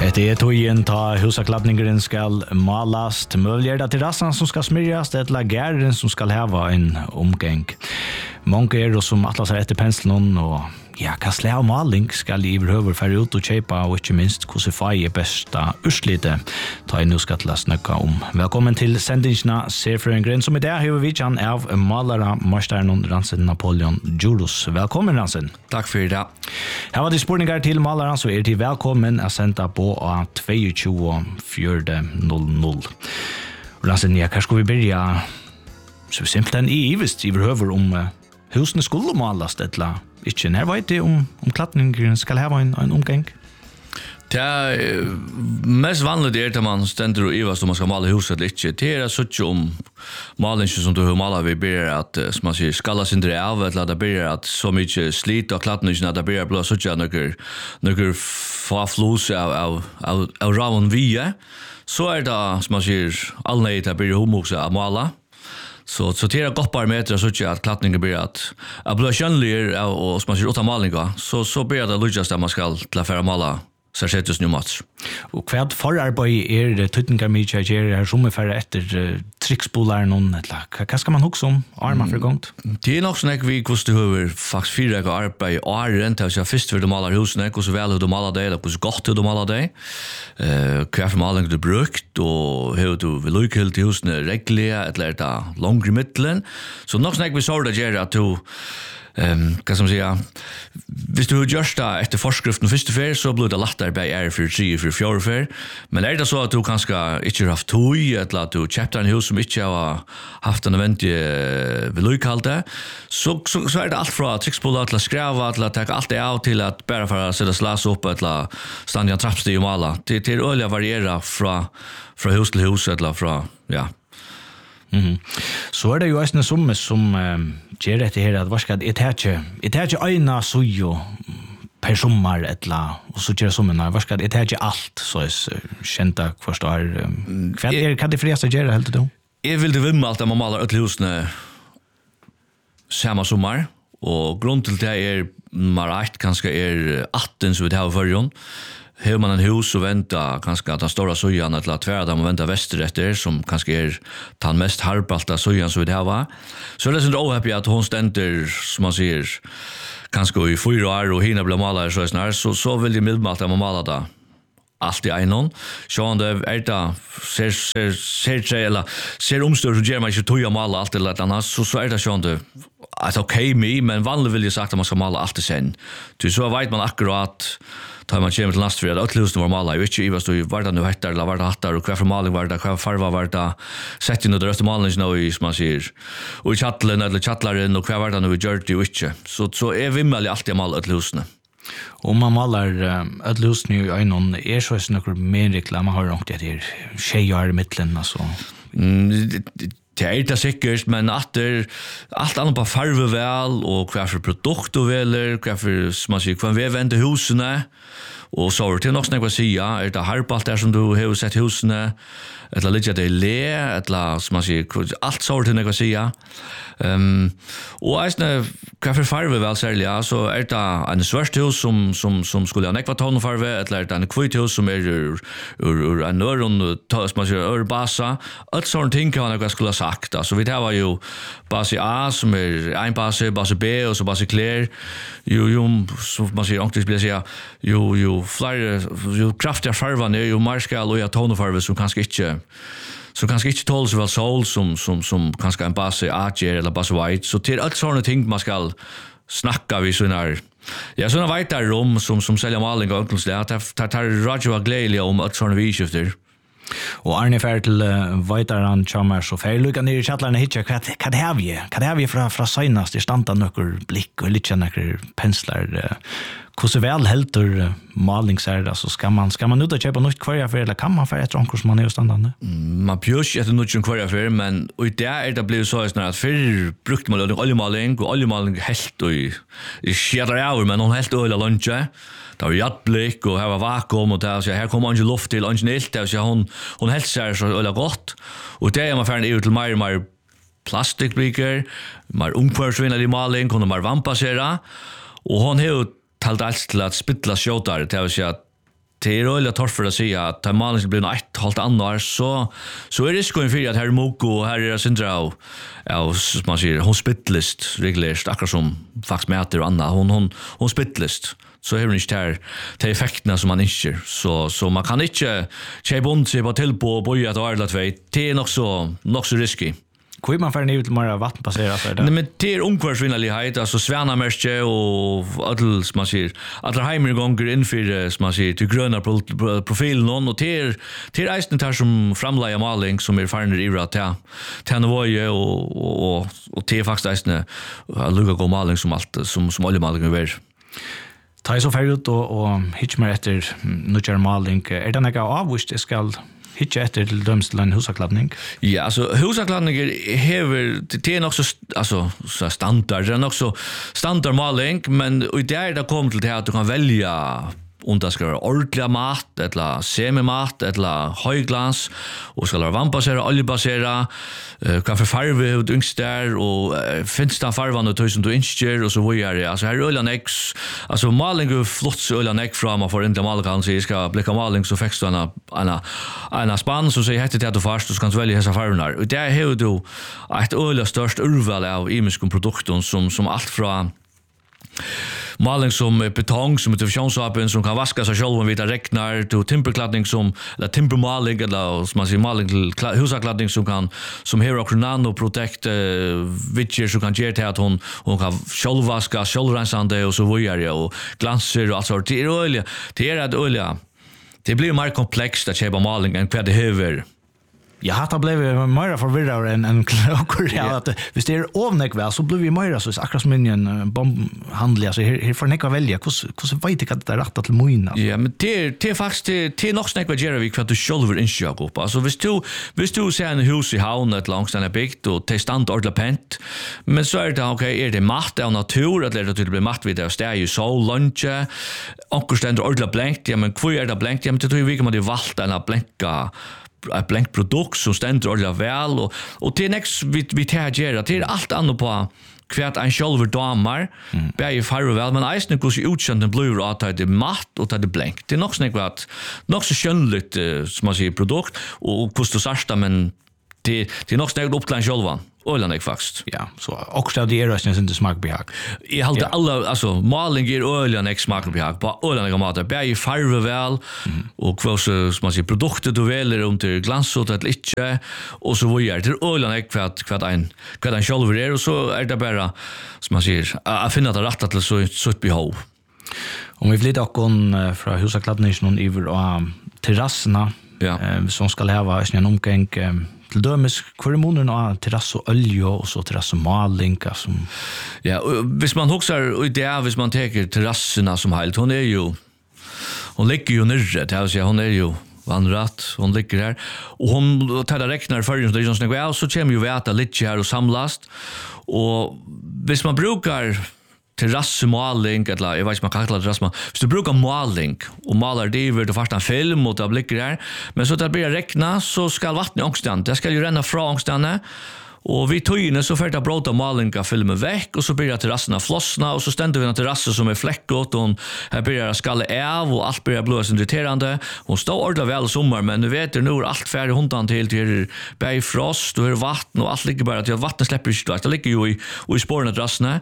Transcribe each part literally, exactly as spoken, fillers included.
Det är tojen ta husaklappningen skal malast, möjliggör det terrassen som ska smyrjas, det är gärden som ska ha en omgång. Många är då som atlas är efter penseln och ja, kastle av maling skal i överhuvud för ut och köpa och inte minst kursify är bästa urslite. Ta in nu ska till snacka om. Välkommen till sändningarna Serfröngren som idag har vi kan av malare mästaren Ransen Napoleon Juros. Välkommen Ransen. Tack för det. Här var det spårningar till malaren så är det välkommen att sända på tvåogtjugo fyra noll noll. Ransen, ja, kanske ska vi börja så simpelt än i visst i överhuvud om husen skulle malas eller inte. När vet det om, om klattningen ska ha en, en omgång? Det är mest vanligt är att man ständer och ivas om man ska mala huset eller inte. Det är så om malingen som du har malat vi ber att som man säger skalla sin dre av eller det ber att så mycket slit och klattningen att det ber blå så att några några farflus av av av, av raven via så är det som man säger allnöjt att ber homoxa att mala. Så så det är gott parametrar så att klattningen blir att att bli skönligare och som man ser utan malningar så så blir det lujast att man ska till affära mala så sätter det nu match. Och kvad förarbete är det tutningar mycket att göra här som för efter trickspolar någon eller vad ska man huxa om armar för gångt? Det är nog så vi kost över faktiskt fyra dagar arbete och rent att jag först för de malar husen och så väl hur de malar det eller hur gott de malar det. Eh kvar maling det brukt och hur du vill lucka helt husen regler eller det långt i mitten. Så nog så vi så det göra att Ehm, kan som säga, hvis du gjørst det efter forskriften første fer, så blir det lettere bei er for tre for fjord fer. Men er det så at du kanskje ikke har haft tog, eller at du kjøpte en hus som ikke har haft en nødvendig vedlikehalte, så, så, så er det alt fra trickspoler til å skreve, til å ta alt det av til at bare for å sette slas opp, eller stande i en trappstig og male. Det, det er øyelig å variere fra, fra hus til hus, eller fra, ja. Mhm. Så är det ju en som som ger det här att vad ska det här det här ena så ju per sommar eller och så gör som en vad ska det här allt så är kända förstår kvad är kan det förresten göra helt då. Jag vill det vimma allt att man malar ett hus samma sommar och grund till det är marat kanske är arton så det har förjon. Har man en hus och vänta kanske att den stora sojan eller att tvärda man vänta västerrätter som kanske är den mest harbalta sojan så vi det här var. Så det är så ohappy att hon ständer som man säger kanske i fyra år och hinna bli malare så snart så så vill det midmalt att man malar det. Allt i enon. Sjån det är det ser ser ser ser eller ser omstör så ger man ju toja mala allt eller annat så så är det sjån det att okej me men vanligt vill jag sagt att man ska mala allt sen. Du så vet man akkurat tar man kommer till last för att utlusta normala. Jag vet inte vad du var det nu heter eller var det hattar och kvar för maling var det kvar farva var det sett in det rösta malingen nu i som man säger. Och i chattlen eller chattlaren och kvar var det nu gör det ju inte. Så så är vi väl alltid mal utlusta. Om man malar utlusta nu i någon är så är några mer reklam man har inte det tjejer i mitten alltså. Mm, det är det säkert, men att det allt annat på farve väl och kvar för produkt och väl kvar för som man säger kvar vi vänder husen och så är det nog snägt att säga är det harpalt där som du har sett husen eller lite det le eller som man säger allt så är det nog att säga ehm och alltså kvar för farve väl särskilt så är det en svart hus som som som skulle ha nekva ton farve eller är det en kvitt hus som är ur ur en öron som man säger urbasa allt sånt ting kan jag skulle ha sagt alltså vi det var ju base A som är en base base B och så base clear ju ju så man säger också blir säga ju ju flyr ju kraftiga farvan är ju marskal och jag tonfarve som kanske inte så kanske inte tåls väl sol som som som kanske en base A eller base white så till allt såna ting man ska snacka vi såna ja såna vita rum som som säljer maling och sånt där tar tar Roger Glelia om att såna vi skifter. Och Arne fär till Vajtaran Chamar så fär lucka ner i chattlarna hitcha vad vad det har vi vad det har vi från från senast i stanta nöcker blick och lite några penslar hur så väl helter malningsär så ska man ska man ut och köpa nytt kvar för eller kan man för ett rankurs man är standande man björs att nytt kvar för men och det är det blir så snart för brukt man oljemaling och oljemaling helt och i skärra år men hon helt öl lunch det var jattblick och här var vakuum och där så här kommer man ju luft till lunch helt där så hon hon hälsar så öl gott och det är man för en ut till mer mer plastikbrickor mer umkvarsvinna i maling kunde man vampasera och hon har talt alls till att spittla skjotar det vill säga det är öliga torr för att säga att maling ska bli något ett halvt annars så så är risken för att här är Moko och här är Sindra ja som man säger hon spittlist reglerat akkurat som faktiskt mäter och Anna hon hon hon spittlist så är det inte här till effekterna som man inte så så man kan inte köpa ont sig på till på och boja att alla två det är nog så nog så risky. Hur man får ner till mer vattenbaserat så där. Nej men det är omkvarsvinnlighet alltså svärnamärke och all som man säger alla hemmer gånger inför som man säger till gröna profilen och det är det är isen tar som framlägga maling som är farner i rat ja tanvoje och och och det är faktiskt isen lugga gå maling som allt som som alla maling över. Ta så färdigt och och hitchmer efter nutjar maling är det några avvist det ska hitcha efter till döms till en husakladdning? Ja, alltså husakladdning är det är också alltså så standard, det är också standardmaling, men i där det kommer till det att du kan välja om det ska vara ordentliga mat, eller semimat, eller högglans, och ska vara vannbasera, oljebasera, uh, vad för farve du yngst där, och uh, finns det farvan och tusen du insker, och så vidare. Alltså här är öliga näck, alltså maling är flott så öliga näck fram, och för inte malkan, så jag ska blicka maling, så fäckst du en, en, en spann, så säger jag till att du först, och så kan du välja dessa farverna. Och där har du ett öliga störst urval av imiska produkter, som, som allt från maling som betong som utifrånsvapen som kan vaska sig själv om vita räknar till timperkladdning som eller timpermaling eller som man säger maling till husakladdning som kan som hero och nano protect uh, vitcher som kan ge till att hon hon kan självvaska självrensande och så vidare och glanser och alltså det är olja det är det olja det blir mer komplext att köpa maling än vad det behöver. Jag har blivit mer förvirrad än en klockor ja att hvis det är ovnek väl så blir vi mer så akkurat som en bombhandel så här får ni kan välja hur hur vet jag att det är rätt till mina. Ja men det det är faktiskt det är nog snack vad gör vi för att du shoulder in shock upp. Alltså hvis du hvis du ser en hus i havn ett långt stanna byggt och till stand ordla pent. Men så är det okej är det macht av natur att det blir macht vid det är ju så lunch och ständer ordla blankt ja men hur är det blankt ja men det tror vi kan det valta en blanka ett blankt produkt som ständer ordentligt väl och och till next vi vi tar gera till allt annat på kvärt en shoulder damar mm. bäj farve väl men isen går ju utkänd den blue att det är matt och det är blankt det är nog snägt att nog så skönligt som man säger produkt och kostar sarsta men det det är nog snägt upp till en shoulder Ölen är faktiskt. Ja, så också det är det inte smakbehag. Jag håller alla alltså maling ger ölen ex smakbehag på ölen är mat där i farve väl mm. och vad så som man säger produkter du väljer om till glans och det inte och så vidare. Det ölen är kvart kvart en kvart en själv är och så är det bara som man säger att finna det rätt till så så ett behov. Om vi flyttar kon från husakladdningen över och terrasserna ja. eh, som ska ha en omgång eh, till dömes kvarmonen av terrass och olja och så terrass och maling som ja hvis man huxar och det är hvis man tar terrasserna som helt hon är ju hon ligger ju nere det vill säga hon är ju vandrat hon ligger här och hon tar det räknar för ju det är sån väl så kommer ju väta lite här och samlast och hvis man brukar terrassmaling eller jag vet inte man kallar det terrassmaling. Så du brukar maling och malar det över det första film och det blir där. Men så att det börjar räkna så ska vattnet ångstand. Det ska ju ränna från ångstaden. Och vi tog in så för att bråta malinga filmen väck och så börjar terrasserna flossna och så ständer vi en terrasse som är fläckot och här börjar skalle av och allt börjar blåsa irriterande. Hon står ordentligt väl i sommar men nu vet du nu är allt färdigt hundan till till bergfrost och vatten och allt ligger bara till vattnet släpper inte. Det ligger ju i, i spåren av terrasserna.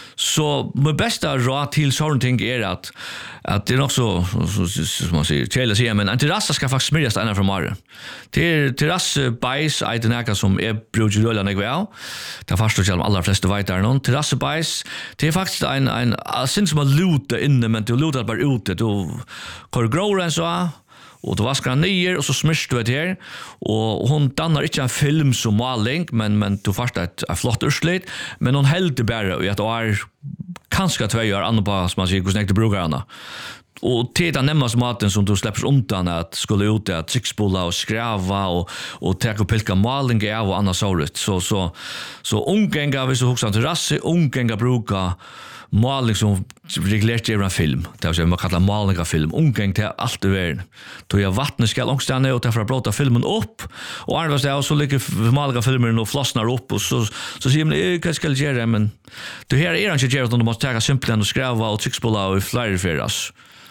Så med bästa råd till sådana ting är att att det är också som man säger till att säga men en terrass ska faktiskt smörjas ända från morgon. Till terrass bajs är det något som är brukar jag väl. Det förstår jag alla flesta vet där någon terrass bajs. Det är faktiskt en en syns som att luta inne men du lutar bara ute då kör growren så och då vaskar han ner och så smyrs du det här och hon dannar inte en film som maling men, men du först ett, ett flott urslit men hon hällde bara i att det är kanske två år annan på som man säger hur snägt du brukar henne och till den nämnas maten som du släpper undan att skulle ut att sixbolla och skräva och och ta och pilka maling av och annat sånt så så så ungänga vi så huxar terrass ungänga brukar maling som reglerat i en film. Det vill säga man kallar maling av film. Ungäng till allt i världen. Då jag vattnet ska långstanna och därför bråta filmen upp. Och annars det så ligger maling av filmen och flossnar upp och så så säger man vad ska jag göra men det här är inte göra utan du måste ta simpelt och skräva och tryckspola och flyer för oss.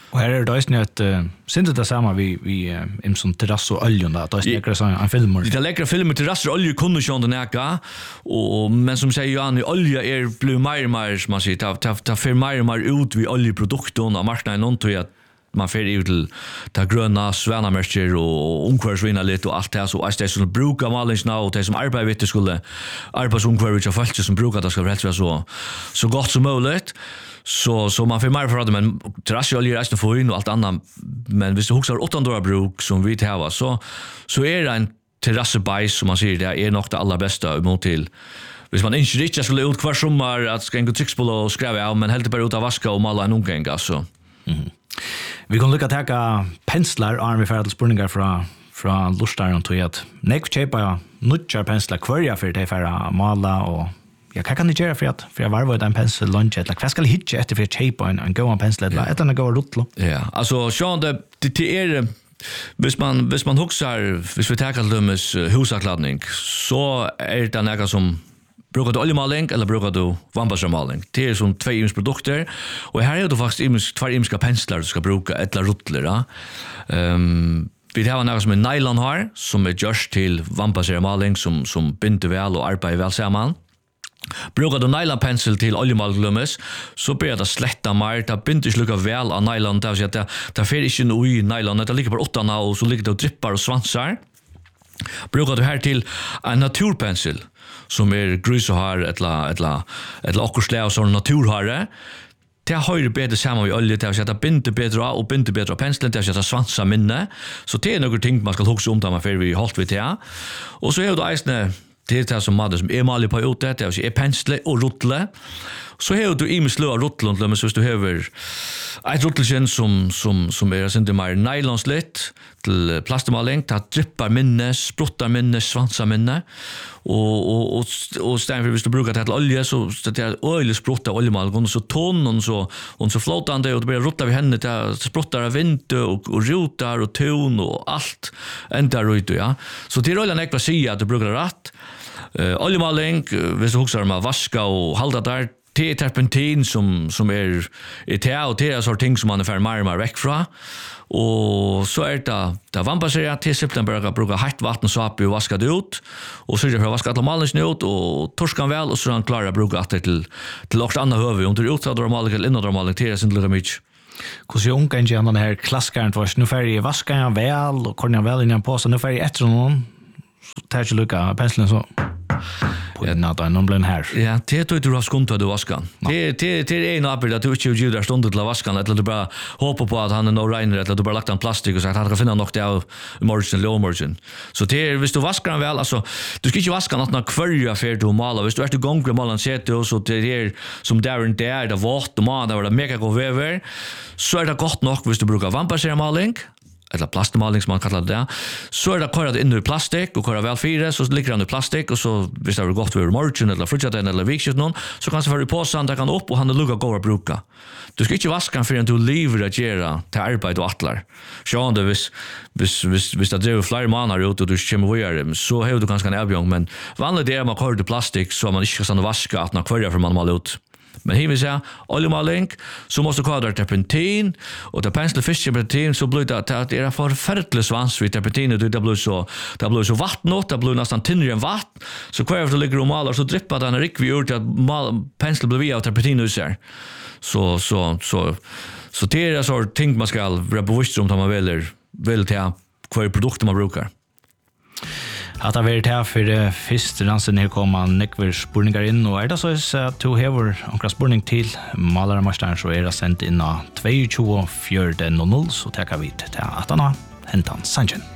Och här är det också ett uh, synd det samma vi vi uh, im som terrass och oljan där det är läckra så en film. Det är läckra filmer terrass och olja kunde ju inte näka och men som säger Jan olja är blue mer mer som man säger ta ta ta för mer mer ut vi oljeprodukter och marknaden någon tror jag man får ut till ta gröna svärnamärker och ungkvarsvinna lite och allt det så att det skulle bruka malins nu och det som arbetar vet det skulle arbetsungkvarvich och folk som brukar det ska helst vara så så gott som möjligt. Så så man får mer för det men terrassolja är nästan för in och allt annat men hvis du huxar åttahundra bruk som vi har så så är det en terrassebajs som man säger det är nog det allra bästa emot till hvis man inte riktigt skulle ut kvar sommar att ska gå tryckspol och skräva av men helt bara ut av vaska och mala en ungång alltså. Mhm. Vi kan lukka taka penslar og vi får til spurningar fra fra lustaren til at nek kjøpa nutjar penslar kvarja for det for å mala og ja, hva kan du gjøre for at for jeg varver en pensel lunch eller hva skal jeg hitje etter for å kjøpa en, en god pensel eller etter en god rutlo? Ja, altså sjån det, det, det er hvis man, hvis man huksar hvis vi taker lømmes husakladning så er det noe som brukar du oljemaling eller brukar du vampasramaling? Det är som två ymska produkter och här är det faktiskt ymska, två ymska penslar du ska bruka eller rutler. Um, vi har något som är nylon här som är just till vampasramaling som, som binder väl och arbetar väl samman. Brukar du nylonpensel till oljemalglummes så blir det slätta mer, det binder inte lika väl av nylon, det vill säga att det får inte i nylon, det ligger bara åtta och så ligger det och drippar och svansar. Brukar du här till en naturpensel som är grus och har ett la ett la ett lakorsle och sån naturhare. Det har ju bättre samma med olja det att binda bättre och binda bättre penseln det att svansa minne. Så det är några ting man ska huxa om där man för vi halt vid det. Och så är det isne det är som madde som är malig på ut det är pensle och rutle. Så har du i slå rutlon men så du har ett rutlchen som som som är sen det mer nylonslet till plastmaling att drippar minne spruttar minne svansar minne och och och och stämmer hvis du brukar det till olja så det är olja spruttar oljemalgon så ton och så och så flotande och det blir rutta vid henne det spruttar av vind och och rotar och ton och allt ända ut ja så det är olja näkva säga att du brukar rätt uh, oljemaling hvis du huxar med vaska och halda där det är terpentin som som är är te och te så ting som man är mer mer väck från och så är det där vampaseria till september brukar hett vatten så upp och vaska det ut och så är det för vaska alla malens ut och torskan väl och så han klarar brukar att till till också andra huvud under utsatt normal eller innan normal till sin lilla mycket. Hur så ung kan ju den här klasskaren för nu färg vaska jag väl och korna väl innan på så nu färg efter någon tar ju lucka penseln så på den där någon blir här. Ja, det är du har skuntat du vaskan. Det det det är en appel att du inte ju där stund till vaskan eller du bara hoppa på att han är no reiner eller du bara lagt en plastik och sagt han kan finna något där margin low margin. Så det är visst du vaskar den väl alltså du ska inte vaska något när kvälja för du mala visst du är du gång med malan sätt och så det är som där inte där det vart och man där var det mega god väver så är det gott nog visst du brukar vampasramaling eller plastmaling som man kallar det. Så är det körat in i plastik och köra väl fyra så ligger det i plastik och så visst det har gått över margin eller frigiden eller vikskjut någon så kan det vara i påsen där kan upp och han lugga gå och bruka. Du ska inte vaska för att du lever att göra till arbete och attlar. Så det vis vis vis vis det är flera månader ut och du kommer vidare så har du ganska en avgång men vanligt är man kör i plastik så man inte kan vaska att när kvar för man mal ut. Men här vill säga oljemaling så måste du ha terpentin och det penslar fisk terpentin så blir det att det är för färtlig svans vid terpentin och det blir så det blir så vatten och det blir nästan tynnare än vatten så kvar det ligger och malar så drippar den rik vi gjort att penslar blir via terpentin och så så så så så det är så ting man ska vara bevisst om man väljer väl till kvar produkter man brukar. Att det varit här för det första ransen här kommer nekver spurningar in och är det så att du har några spurning till malarmästaren så är det sendt in av två två fyra noll noll så tackar vi till att han har hämtat sanchen.